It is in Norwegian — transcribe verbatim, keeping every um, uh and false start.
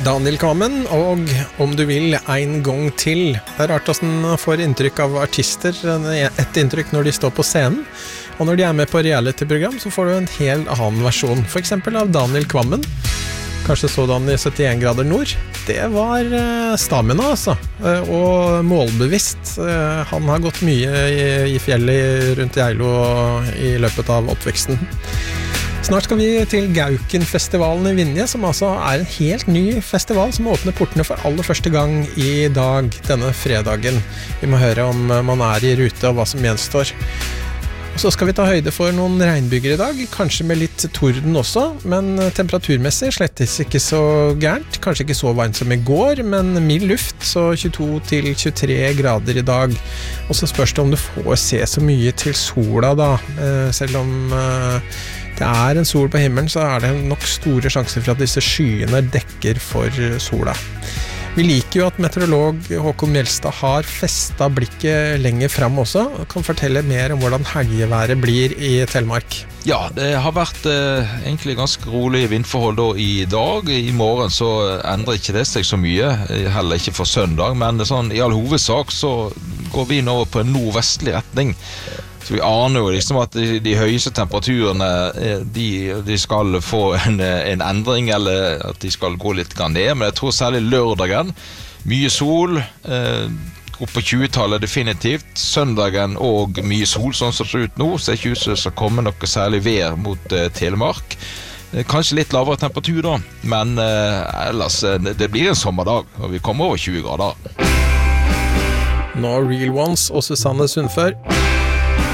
Daniel Kvammen, og om du vil, en gang til. Det er rart hvordan man får inntrykk av artister, et inntrykk når de står på scenen, og når de er med på reality-program, så får du en helt annen versjon, for eksempel av Daniel Kvammen. Kanskje så han i syttien grader nord. Det var stamina, altså, og målbevisst. Han har gått mye i, i fjellet rundt Geilo i løpet av oppveksten. Snart skal vi til Gaukenfestivalen i Vinje, som altså er en helt ny festival som åpner portene for aller første gang i dag, denne fredagen. Vi må høre om man er i rute og hva som gjenstår. Og så skal vi ta høyde for noen regnbyger i dag, kanskje med litt torden også, men temperaturmessig slettes ikke så gærent. Kanskje ikke så varmt som i går, men mild luft, så tjueto til tjuetre grader i dag. Og så spørs det om du får se så mye til sola da, selv om det er en sol på himmelen, så er det nok store sjanser for at disse skyene dekker for sola. Vi liker jo at meteorolog Håkon Mjelstad har festet blikket lenger frem også, og kan fortelle mer om hvordan helgeværet blir i Telemark. Ja, det har vært eh, egentlig ganske rolig vindforhold da i dag. I morgen så endrer ikke det seg så mye, heller ikke for søndag, men sånn, i all hovedsak så går vi nå på en nordvestlig retning. Så vi aner jo liksom at de, de høyeste temperaturene, de, de skal få en, en endring, eller at de skal gå litt ned. Men jeg tror særlig lørdagen, mye sol, eh, opp på tjue-tallet definitivt. Søndagen og mye sol, sånn som det ser ut nå, så er ikke ut som det skal komme noe særlig vær mot eh, Telemark. Eh, kanskje litt lavere temperatur da, men eh, ellers eh, det blir en sommerdag, og vi kommer over tjue grader. Nå Real Ones og Susanne Sundfør.